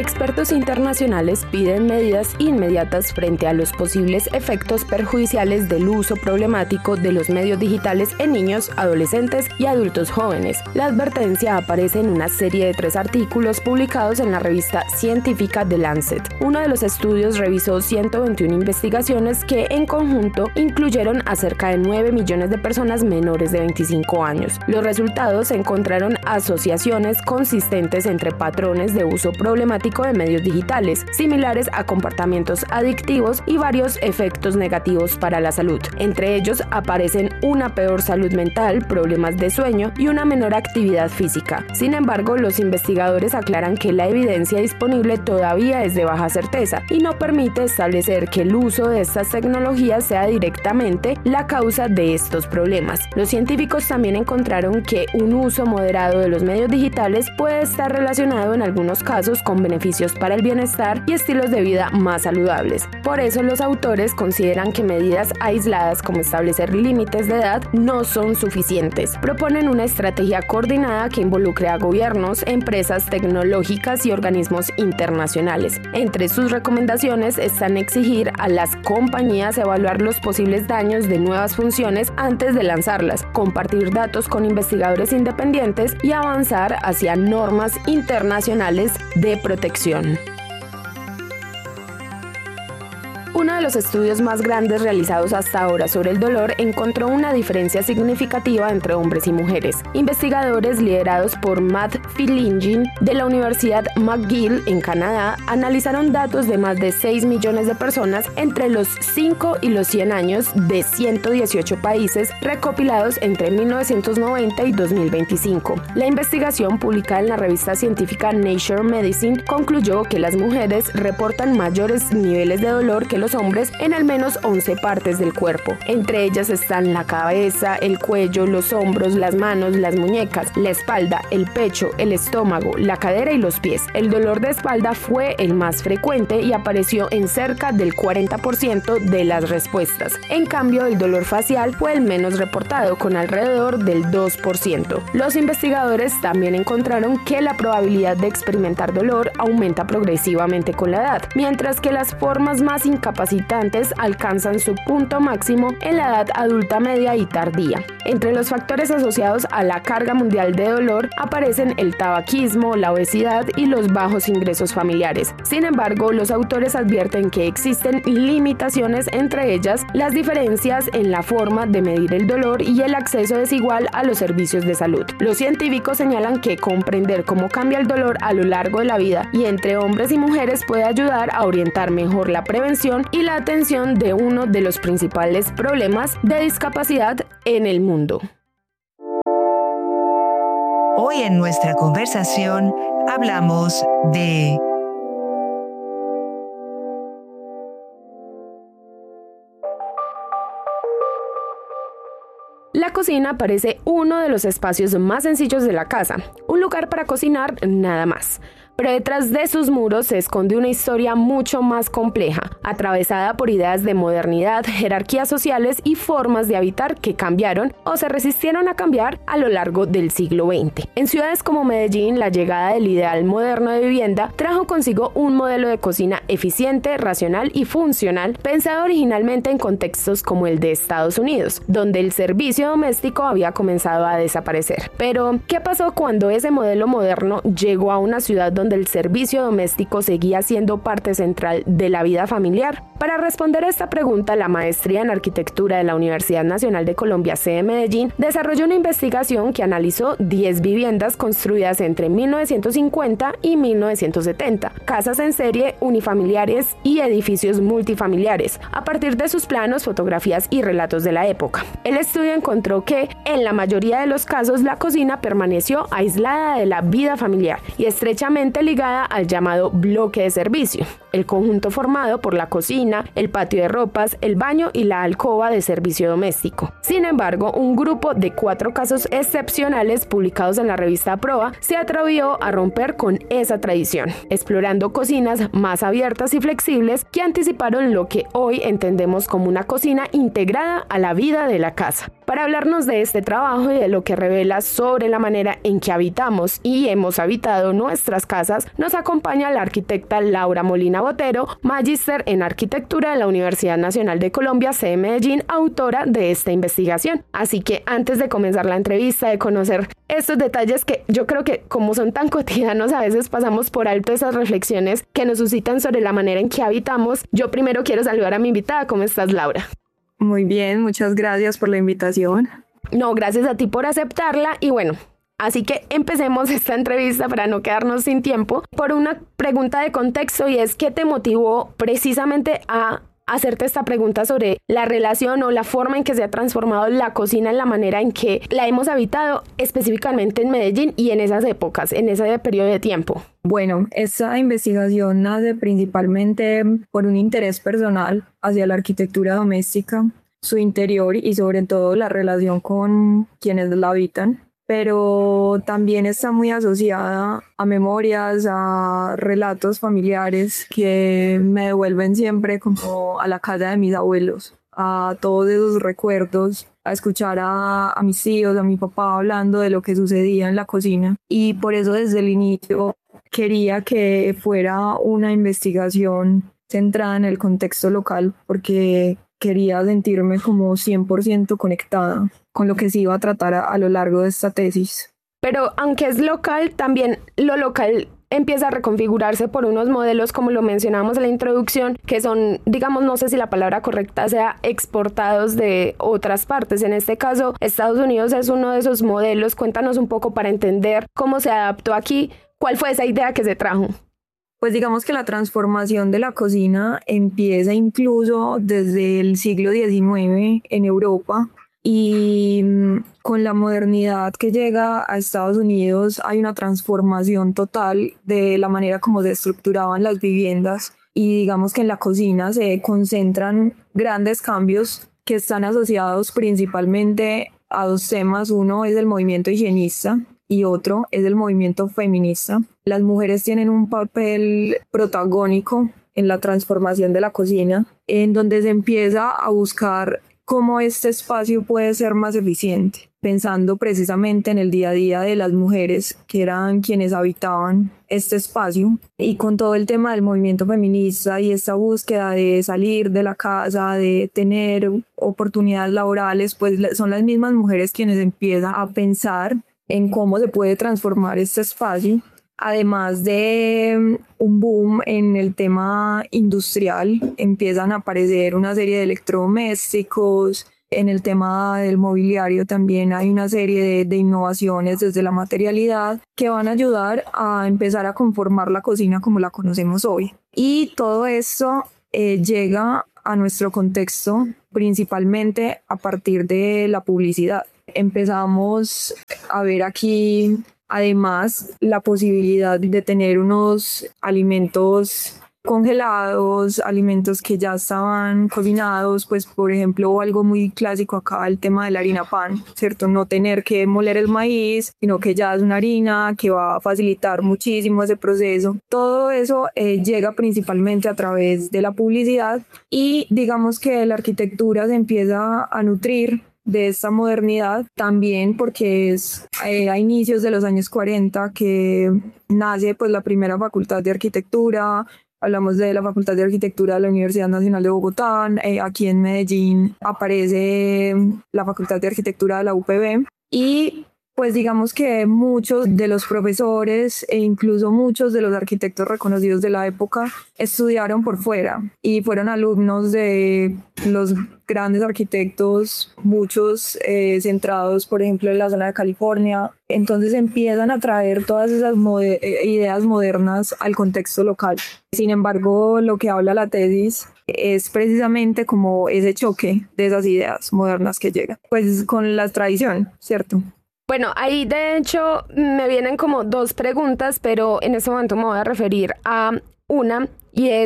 Expertos internacionales piden medidas inmediatas frente a los posibles efectos perjudiciales del uso problemático de los medios digitales en niños, adolescentes y adultos jóvenes. La advertencia aparece en una serie de 3 artículos publicados en la revista científica The Lancet. Uno de los estudios revisó 121 investigaciones que en conjunto incluyeron a cerca de 9 millones de personas menores de 25 años. Los resultados encontraron asociaciones consistentes entre patrones de uso problemático de medios digitales, similares a comportamientos adictivos y varios efectos negativos para la salud. Entre ellos aparecen una peor salud mental, problemas de sueño y una menor actividad física. Sin embargo, los investigadores aclaran que la evidencia disponible todavía es de baja certeza y no permite establecer que el uso de estas tecnologías sea directamente la causa de estos problemas. Los científicos también encontraron que un uso moderado de los medios digitales puede estar relacionado en algunos casos con beneficios para el bienestar y estilos de vida más saludables. Por eso los autores consideran que medidas aisladas como establecer límites de edad no son suficientes. Proponen una estrategia coordinada que involucre a gobiernos, empresas tecnológicas y organismos internacionales. Entre sus recomendaciones están exigir a las compañías evaluar los posibles daños de nuevas funciones antes de lanzarlas, compartir datos con investigadores independientes y avanzar hacia normas internacionales de protección. Uno de los estudios más grandes realizados hasta ahora sobre el dolor encontró una diferencia significativa entre hombres y mujeres. Investigadores liderados por Matt Fillingin de la Universidad McGill en Canadá analizaron datos de más de 6 millones de personas entre los 5 y los 100 años de 118 países recopilados entre 1990 y 2025. La investigación publicada en la revista científica Nature Medicine concluyó que las mujeres reportan mayores niveles de dolor que los hombres en al menos 11 partes del cuerpo. Entre ellas están la cabeza, el cuello, los hombros, las manos, las muñecas, la espalda, el pecho, el estómago, la cadera y los pies. El dolor de espalda fue el más frecuente y apareció en cerca del 40% de las respuestas. En cambio, el dolor facial fue el menos reportado, con alrededor del 2%. Los investigadores también encontraron que la probabilidad de experimentar dolor aumenta progresivamente con la edad, mientras que las formas más incapacitantes alcanzan su punto máximo en la edad adulta media y tardía. Entre los factores asociados a la carga mundial de dolor aparecen el tabaquismo, la obesidad y los bajos ingresos familiares. Sin embargo, los autores advierten que existen limitaciones, entre ellas las diferencias en la forma de medir el dolor y el acceso desigual a los servicios de salud. Los científicos señalan que comprender cómo cambia el dolor a lo largo de la vida y entre hombres y mujeres puede ayudar a orientar mejor la prevención y la atención de uno de los principales problemas de discapacidad en el mundo. Hoy en nuestra conversación hablamos de la cocina parece uno de los espacios más sencillos de la casa, un lugar para cocinar nada más. Pero detrás de sus muros se esconde una historia mucho más compleja, atravesada por ideas de modernidad, jerarquías sociales y formas de habitar que cambiaron o se resistieron a cambiar a lo largo del siglo XX. En ciudades como Medellín, la llegada del ideal moderno de vivienda trajo consigo un modelo de cocina eficiente, racional y funcional, pensado originalmente en contextos como el de Estados Unidos, donde el servicio doméstico había comenzado a desaparecer. Pero, ¿qué pasó cuando ese modelo moderno llegó a una ciudad donde el servicio doméstico seguía siendo parte central de la vida familiar? Para responder a esta pregunta, la maestría en arquitectura de la Universidad Nacional de Colombia, sede Medellín, desarrolló una investigación que analizó 10 viviendas construidas entre 1950 y 1970, casas en serie, unifamiliares y edificios multifamiliares, a partir de sus planos, fotografías y relatos de la época. El estudio encontró que, en la mayoría de los casos, la cocina permaneció aislada de la vida familiar y estrechamente ligada al llamado bloque de servicio, el conjunto formado por la cocina, el patio de ropas, el baño y la alcoba de servicio doméstico. Sin embargo, un grupo de 4 casos excepcionales publicados en la revista Proa se atrevió a romper con esa tradición, explorando cocinas más abiertas y flexibles que anticiparon lo que hoy entendemos como una cocina integrada a la vida de la casa. Para hablarnos de este trabajo y de lo que revela sobre la manera en que habitamos y hemos habitado nuestras casas, nos acompaña la arquitecta Laura Molina Botero, magíster en arquitectura de la Universidad Nacional de Colombia, sede Medellín, autora de esta investigación. Así que antes de comenzar la entrevista, de conocer estos detalles que yo creo que como son tan cotidianos, a veces pasamos por alto esas reflexiones que nos suscitan sobre la manera en que habitamos, yo primero quiero saludar a mi invitada. ¿Cómo estás, Laura? Muy bien, muchas gracias por la invitación. No, gracias a ti por aceptarla y bueno, así que empecemos esta entrevista para no quedarnos sin tiempo por una pregunta de contexto y es ¿qué te motivó precisamente a hacerte esta pregunta sobre la relación o la forma en que se ha transformado la cocina en la manera en que la hemos habitado específicamente en Medellín y en esas épocas, en ese periodo de tiempo? Bueno, esta investigación nace principalmente por un interés personal hacia la arquitectura doméstica, su interior y sobre todo la relación con quienes la habitan, pero también está muy asociada a memorias, a relatos familiares que me devuelven siempre como a la casa de mis abuelos, a todos esos recuerdos, a escuchar a mis tíos, a mi papá hablando de lo que sucedía en la cocina. Y por eso desde el inicio quería que fuera una investigación centrada en el contexto local, porque quería sentirme como 100% conectada con lo que se iba a tratar a lo largo de esta tesis. Pero aunque es local, también lo local empieza a reconfigurarse por unos modelos, como lo mencionamos en la introducción, que son, digamos, no sé si la palabra correcta sea exportados de otras partes. En este caso, Estados Unidos es uno de esos modelos. Cuéntanos un poco para entender cómo se adaptó aquí. ¿Cuál fue esa idea que se trajo? Pues digamos que la transformación de la cocina empieza incluso desde el siglo XIX en Europa y con la modernidad que llega a Estados Unidos hay una transformación total de la manera como se estructuraban las viviendas y digamos que en la cocina se concentran grandes cambios que están asociados principalmente a dos temas. Uno es el movimiento higienista y otro es el movimiento feminista. Las mujeres tienen un papel protagónico en la transformación de la cocina, en donde se empieza a buscar cómo este espacio puede ser más eficiente, pensando precisamente en el día a día de las mujeres que eran quienes habitaban este espacio, y con todo el tema del movimiento feminista y esta búsqueda de salir de la casa, de tener oportunidades laborales, pues son las mismas mujeres quienes empiezan a pensar en cómo se puede transformar este espacio. Además de un boom en el tema industrial, empiezan a aparecer una serie de electrodomésticos. En el tema del mobiliario también hay una serie de innovaciones desde la materialidad que van a ayudar a empezar a conformar la cocina como la conocemos hoy. Y todo esto llega a nuestro contexto principalmente a partir de la publicidad. Empezamos a ver aquí además la posibilidad de tener unos alimentos congelados, alimentos que ya estaban cocinados, pues por ejemplo algo muy clásico acá, el tema de la harina pan, ¿cierto? No tener que moler el maíz, sino que ya es una harina que va a facilitar muchísimo ese proceso. Todo eso llega principalmente a través de la publicidad y digamos que la arquitectura se empieza a nutrir de esta modernidad también porque es a inicios de los años 40 que nace pues la primera facultad de arquitectura. Hablamos de la Facultad de Arquitectura de la Universidad Nacional de Bogotá. Aquí en Medellín aparece la Facultad de Arquitectura de la UPB y pues digamos que muchos de los profesores e incluso muchos de los arquitectos reconocidos de la época estudiaron por fuera y fueron alumnos de los grandes arquitectos, muchos centrados por ejemplo en la zona de California. Entonces empiezan a traer todas esas ideas modernas al contexto local. Sin embargo, lo que habla la tesis es precisamente como ese choque de esas ideas modernas que llegan pues con la tradición, ¿cierto? Bueno, ahí de hecho me vienen como dos preguntas, pero en este momento me voy a referir a una y es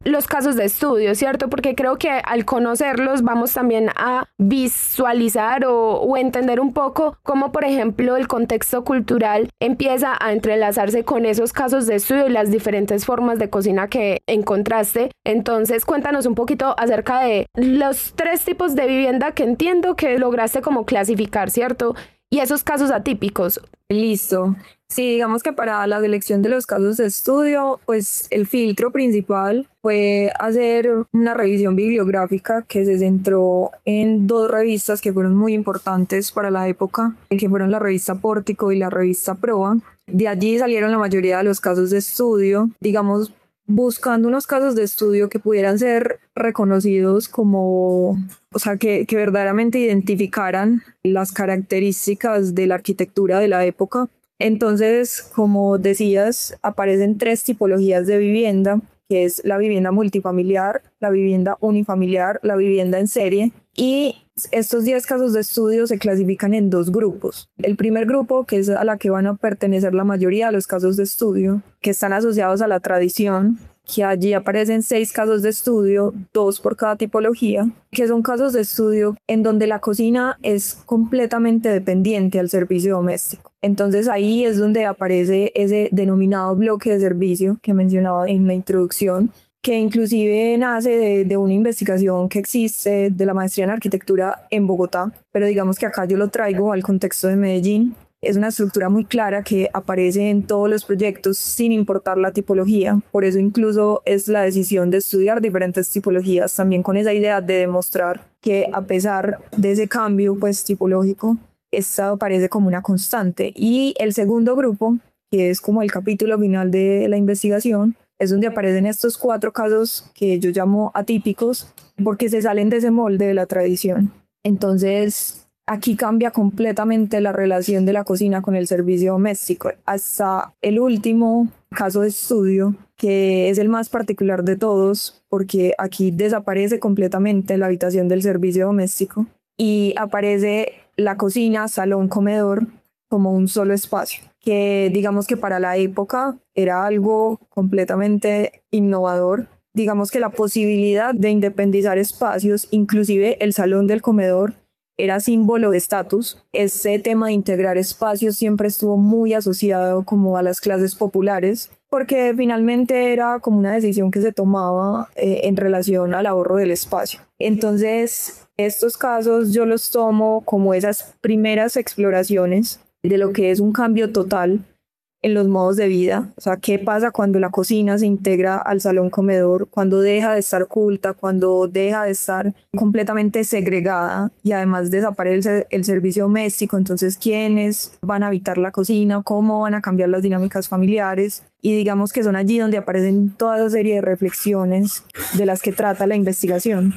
los casos de estudio, ¿cierto? Porque creo que al conocerlos vamos también a visualizar o entender un poco cómo, por ejemplo, el contexto cultural empieza a entrelazarse con esos casos de estudio y las diferentes formas de cocina que encontraste. Entonces, cuéntanos un poquito acerca de los 3 tipos de vivienda que entiendo que lograste como clasificar, ¿cierto? Y esos casos atípicos. Listo. Sí, digamos que para la selección de los casos de estudio, pues el filtro principal fue hacer una revisión bibliográfica que se centró en 2 revistas que fueron muy importantes para la época, que fueron la revista Pórtico y la revista Proa. De allí salieron la mayoría de los casos de estudio, digamos, buscando unos casos de estudio que pudieran ser reconocidos como, o sea, que verdaderamente identificaran las características de la arquitectura de la época. Entonces, como decías, aparecen 3 tipologías de vivienda, que es la vivienda multifamiliar, la vivienda unifamiliar, la vivienda en serie. Y estos 10 casos de estudio se clasifican en 2 grupos. El primer grupo, que es a la que van a pertenecer la mayoría de los casos de estudio, que están asociados a la tradición, que allí aparecen 6 casos de estudio, 2 por cada tipología, que son casos de estudio en donde la cocina es completamente dependiente al servicio doméstico. Entonces ahí es donde aparece ese denominado bloque de servicio que mencionaba en la introducción, que inclusive nace de una investigación que existe de la maestría en arquitectura en Bogotá, pero digamos que acá yo lo traigo al contexto de Medellín. Es una estructura muy clara que aparece en todos los proyectos sin importar la tipología. Por eso incluso es la decisión de estudiar diferentes tipologías, también con esa idea de demostrar que a pesar de ese cambio pues tipológico, esta aparece como una constante. Y el segundo grupo, que es como el capítulo final de la investigación, es donde aparecen estos 4 casos que yo llamo atípicos porque se salen de ese molde de la tradición. Entonces, aquí cambia completamente la relación de la cocina con el servicio doméstico. Hasta el último caso de estudio, que es el más particular de todos, porque aquí desaparece completamente la habitación del servicio doméstico y aparece la cocina, salón, comedor como un solo espacio, que digamos que para la época era algo completamente innovador. Digamos que la posibilidad de independizar espacios, inclusive el salón del comedor, era símbolo de estatus. Ese tema de integrar espacios siempre estuvo muy asociado como a las clases populares, porque finalmente era como una decisión que se tomaba en relación al ahorro del espacio. Entonces, estos casos yo los tomo como esas primeras exploraciones de lo que es un cambio total en los modos de vida. O sea, ¿qué pasa cuando la cocina se integra al salón comedor? Cuando deja de estar oculta, cuando deja de estar completamente segregada y además desaparece el servicio doméstico. Entonces, ¿quiénes van a habitar la cocina? ¿Cómo van a cambiar las dinámicas familiares? Y digamos que son allí donde aparecen toda esa serie de reflexiones de las que trata la investigación.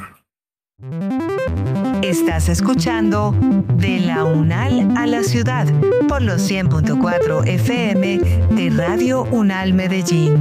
Estás escuchando De la UNAL a la Ciudad por los 100.4 FM de Radio UNAL Medellín.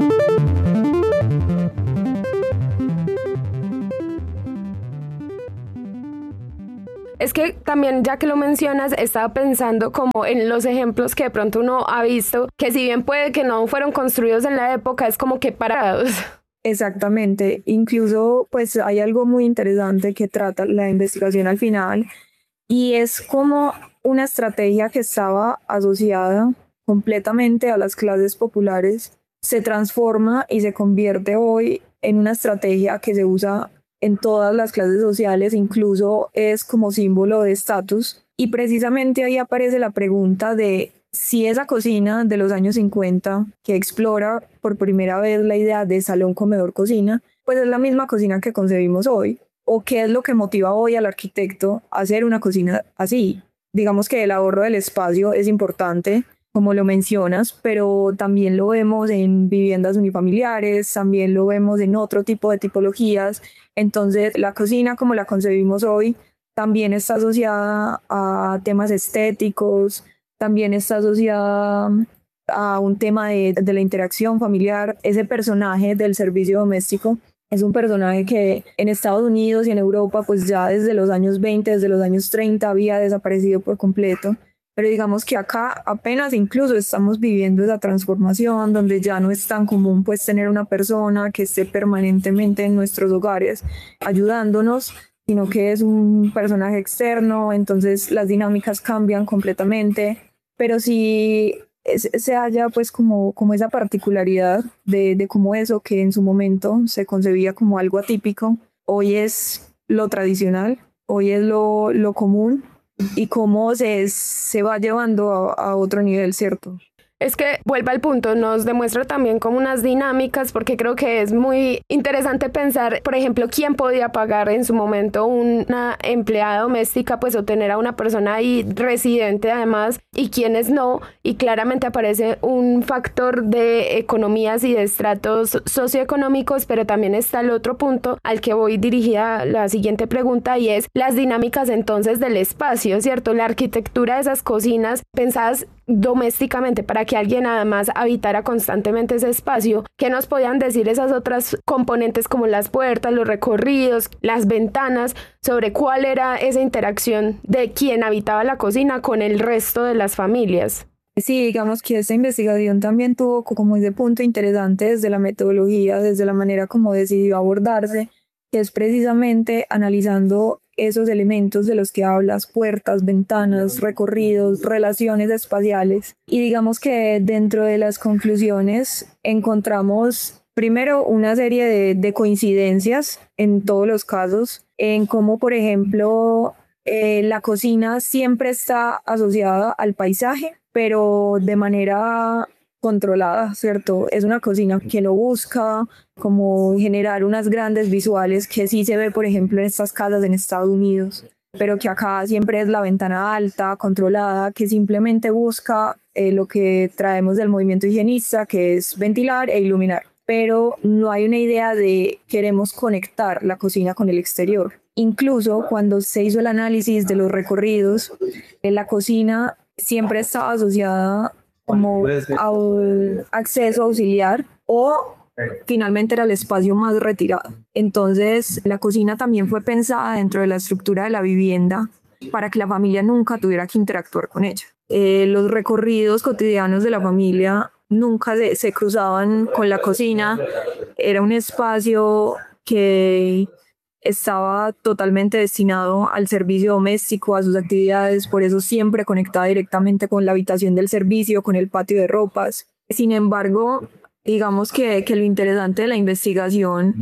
Es que también, ya que lo mencionas, estaba pensando como en los ejemplos que de pronto uno ha visto, que si bien puede que no fueron construidos en la época, es como que parados. Exactamente, incluso pues hay algo muy interesante que trata la investigación al final y es como una estrategia que estaba asociada completamente a las clases populares se transforma y se convierte hoy en una estrategia que se usa en todas las clases sociales, incluso es como símbolo de estatus. Y precisamente ahí aparece la pregunta de si esa cocina de los años 50 que explora por primera vez la idea de salón, comedor, cocina, pues es la misma cocina que concebimos hoy, o qué es lo que motiva hoy al arquitecto a hacer una cocina así. Digamos que el ahorro del espacio es importante, como lo mencionas, pero también lo vemos en viviendas unifamiliares, también lo vemos en otro tipo de tipologías. Entonces, la cocina como la concebimos hoy también está asociada a temas estéticos, también está asociada a un tema de la interacción familiar. Ese personaje del servicio doméstico es un personaje que en Estados Unidos y en Europa pues ya desde los años 20, desde los años 30 había desaparecido por completo. Pero digamos que acá apenas incluso estamos viviendo esa transformación donde ya no es tan común pues tener una persona que esté permanentemente en nuestros hogares ayudándonos, sino que es un personaje externo, entonces las dinámicas cambian completamente, pero sí se halla pues como esa particularidad de cómo eso que en su momento se concebía como algo atípico, hoy es lo tradicional, hoy es lo común y cómo se va llevando a otro nivel, ¿cierto? Es que, vuelve al punto, nos demuestra también como unas dinámicas, porque creo que es muy interesante pensar, por ejemplo, quién podía pagar en su momento una empleada doméstica, pues, o tener a una persona ahí residente además, y quiénes no, y claramente aparece un factor de economías y de estratos socioeconómicos, pero también está el otro punto al que voy dirigida la siguiente pregunta, y es las dinámicas entonces del espacio, ¿cierto? La arquitectura de esas cocinas pensadas domésticamente para que alguien además habitara constantemente ese espacio. ¿Qué nos podían decir esas otras componentes como las puertas, los recorridos, las ventanas, sobre cuál era esa interacción de quien habitaba la cocina con el resto de las familias? Sí, digamos que esta investigación también tuvo como ese punto interesante desde la metodología, desde la manera como decidió abordarse, que es precisamente analizando esos elementos de los que hablas, puertas, ventanas, recorridos, relaciones espaciales. Y digamos que dentro de las conclusiones encontramos primero una serie de coincidencias en todos los casos, en cómo, por ejemplo, la cocina siempre está asociada al paisaje, pero de manera controlada, ¿cierto? Es una cocina que lo busca, como generar unas grandes visuales que sí se ve, por ejemplo, en estas casas en Estados Unidos, pero que acá siempre es la ventana alta, controlada, que simplemente busca lo que traemos del movimiento higienista, que es ventilar e iluminar. Pero no hay una idea de queremos conectar la cocina con el exterior. Incluso cuando se hizo el análisis de los recorridos, la cocina siempre estaba asociada como al acceso auxiliar o finalmente era el espacio más retirado. Entonces la cocina también fue pensada dentro de la estructura de la vivienda para que la familia nunca tuviera que interactuar con ella. Los recorridos cotidianos de la familia nunca se cruzaban con la cocina, era un espacio que estaba totalmente destinado al servicio doméstico, a sus actividades, por eso siempre conectaba directamente con la habitación del servicio, con el patio de ropas. Sin embargo, digamos que lo interesante de la investigación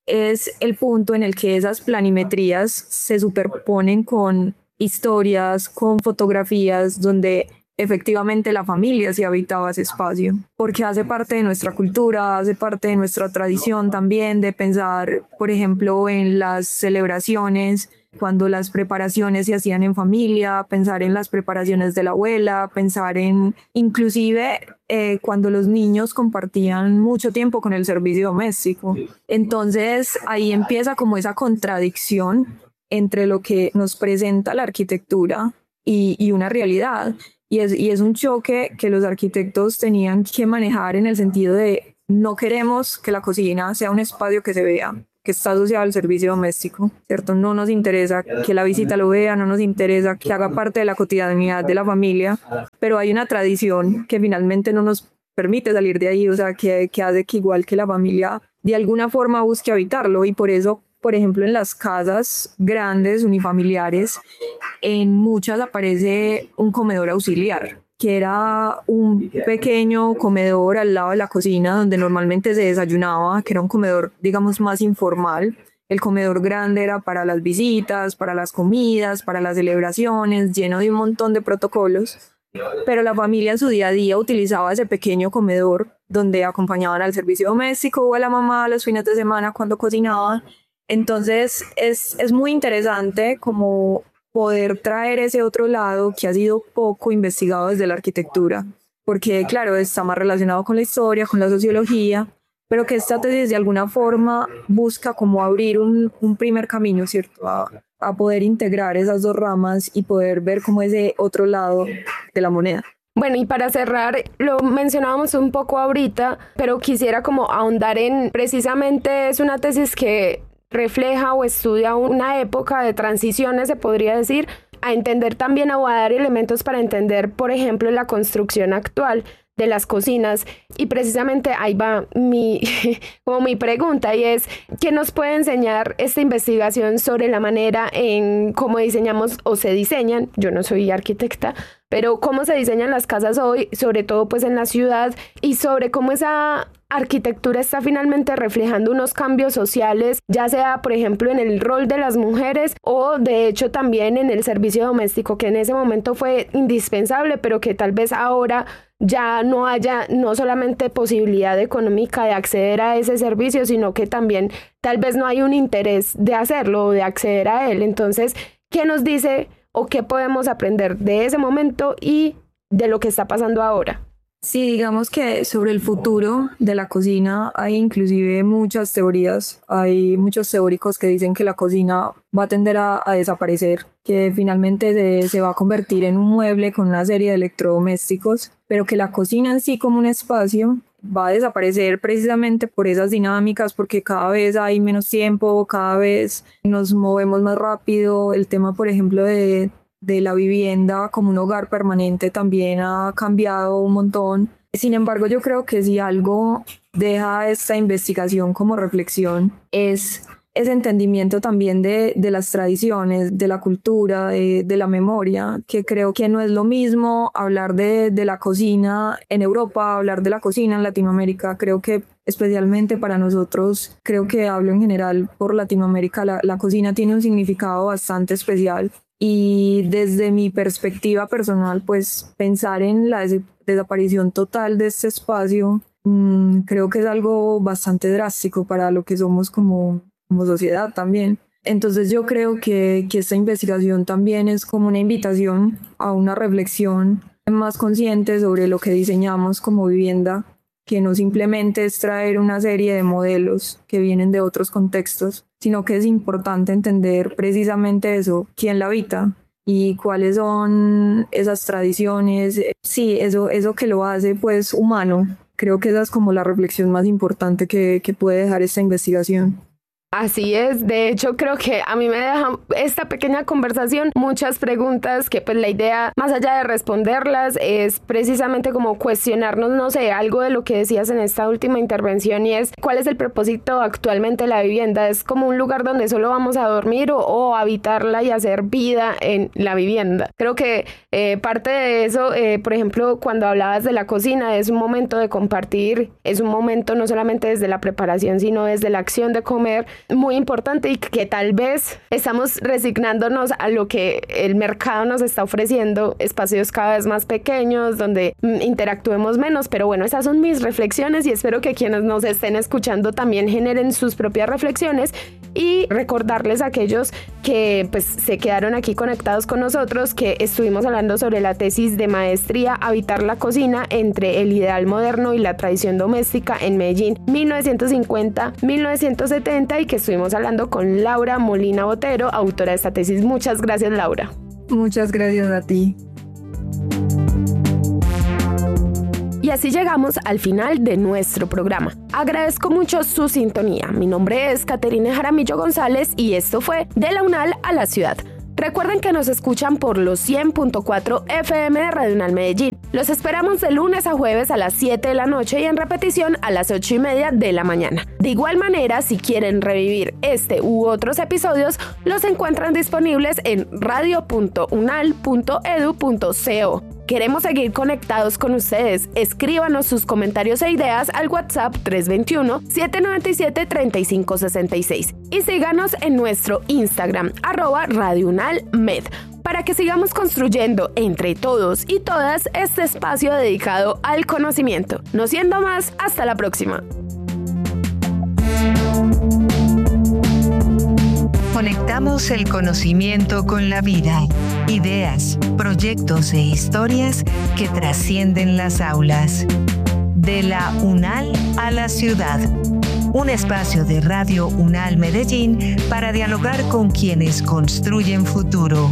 es el punto en el que esas planimetrías se superponen con historias, con fotografías, donde efectivamente la familia sí habitaba ese espacio, porque hace parte de nuestra cultura, hace parte de nuestra tradición también de pensar, por ejemplo, en las celebraciones, cuando las preparaciones se hacían en familia, pensar en las preparaciones de la abuela, pensar en inclusive cuando los niños compartían mucho tiempo con el servicio doméstico. Entonces ahí empieza como esa contradicción entre lo que nos presenta la arquitectura y una realidad. Y es un choque que los arquitectos tenían que manejar en el sentido de no queremos que la cocina sea un espacio que se vea, que está asociado al servicio doméstico, ¿cierto? No nos interesa que la visita lo vea, no nos interesa que haga parte de la cotidianidad de la familia, pero hay una tradición que finalmente no nos permite salir de ahí, o sea, que hace que igual que la familia de alguna forma busque habitarlo y por eso, por ejemplo, en las casas grandes, unifamiliares, en muchas aparece un comedor auxiliar, que era un pequeño comedor al lado de la cocina donde normalmente se desayunaba, que era un comedor, digamos, más informal. El comedor grande era para las visitas, para las comidas, para las celebraciones, lleno de un montón de protocolos. Pero la familia en su día a día utilizaba ese pequeño comedor donde acompañaban al servicio doméstico o a la mamá los fines de semana cuando cocinaban. Entonces es muy interesante como poder traer ese otro lado que ha sido poco investigado desde la arquitectura, porque claro, está más relacionado con la historia, con la sociología, pero que esta tesis de alguna forma busca como abrir un primer camino, ¿cierto? A poder integrar esas dos ramas y poder ver como ese otro lado de la moneda. Bueno, y para cerrar, lo mencionábamos un poco ahorita, pero quisiera como ahondar en, precisamente es una tesis que refleja o estudia una época de transiciones, se podría decir, a entender también o a dar elementos para entender, por ejemplo, la construcción actual de las cocinas. Y precisamente ahí va mi pregunta, y es: ¿qué nos puede enseñar esta investigación sobre la manera en cómo diseñamos o se diseñan? Yo no soy arquitecta, pero cómo se diseñan las casas hoy, sobre todo pues en la ciudad, y sobre cómo esa arquitectura está finalmente reflejando unos cambios sociales, ya sea por ejemplo en el rol de las mujeres o de hecho también en el servicio doméstico, que en ese momento fue indispensable, pero que tal vez ahora ya no haya no solamente posibilidad económica de acceder a ese servicio, sino que también tal vez no hay un interés de hacerlo o de acceder a él. Entonces, ¿qué nos dice o qué podemos aprender de ese momento y de lo que está pasando ahora? Sí, digamos que sobre el futuro de la cocina hay inclusive muchas teorías. Hay muchos teóricos que dicen que la cocina va a tender a desaparecer, que finalmente se va a convertir en un mueble con una serie de electrodomésticos, pero que la cocina en sí como un espacio va a desaparecer precisamente por esas dinámicas, porque cada vez hay menos tiempo, cada vez nos movemos más rápido. El tema, por ejemplo, de la vivienda como un hogar permanente también ha cambiado un montón. Sin embargo, yo creo que si algo deja esta investigación como reflexión es ese entendimiento también de las tradiciones, de la cultura, de la memoria, que creo que no es lo mismo hablar de la cocina en Europa, hablar de la cocina en Latinoamérica. Creo que especialmente para nosotros, creo que hablo en general por Latinoamérica, la cocina tiene un significado bastante especial. Y desde mi perspectiva personal, pues pensar en la desaparición total de este espacio, creo que es algo bastante drástico para lo que somos como sociedad también. Entonces yo creo que esta investigación también es como una invitación a una reflexión más consciente sobre lo que diseñamos como vivienda, que no simplemente es traer una serie de modelos que vienen de otros contextos, sino que es importante entender precisamente eso, quién la habita y cuáles son esas tradiciones, sí, eso que lo hace pues humano. Creo que esa es como la reflexión más importante que puede dejar esta investigación. Así es, de hecho creo que a mí me deja esta pequeña conversación muchas preguntas que pues la idea, más allá de responderlas, es precisamente como cuestionarnos, no sé, algo de lo que decías en esta última intervención, y es ¿cuál es el propósito actualmente de la vivienda? ¿Es como un lugar donde solo vamos a dormir o habitarla y hacer vida en la vivienda? Creo que parte de eso, por ejemplo, cuando hablabas de la cocina, es un momento de compartir, es un momento no solamente desde la preparación, sino desde la acción de comer, muy importante, y que tal vez estamos resignándonos a lo que el mercado nos está ofreciendo, espacios cada vez más pequeños donde interactuemos menos. Pero bueno, esas son mis reflexiones y espero que quienes nos estén escuchando también generen sus propias reflexiones, y recordarles a aquellos que pues se quedaron aquí conectados con nosotros que estuvimos hablando sobre la tesis de maestría Habitar la cocina entre el ideal moderno y la tradición doméstica en Medellín 1950-1970, y que estuvimos hablando con Laura Molina Botero, autora de esta tesis. Muchas gracias, Laura. Muchas gracias a ti. Y así llegamos al final de nuestro programa. Agradezco mucho su sintonía. Mi nombre es Caterina Jaramillo González y esto fue De la UNAL a la Ciudad. Recuerden que nos escuchan por los 100.4 FM de Radio UNAL Medellín. Los esperamos de lunes a jueves a las 7 de la noche y en repetición a las 8:30 de la mañana. De igual manera, si quieren revivir este u otros episodios, los encuentran disponibles en radio.unal.edu.co. Queremos seguir conectados con ustedes. Escríbanos sus comentarios e ideas al WhatsApp 321-797-3566 y síganos en nuestro Instagram @RadioUnalMed para que sigamos construyendo entre todos y todas este espacio dedicado al conocimiento. No siendo más, hasta la próxima. Conectamos el conocimiento con la vida, ideas, proyectos e historias que trascienden las aulas. De la UNAL a la ciudad. Un espacio de Radio UNAL Medellín para dialogar con quienes construyen futuro.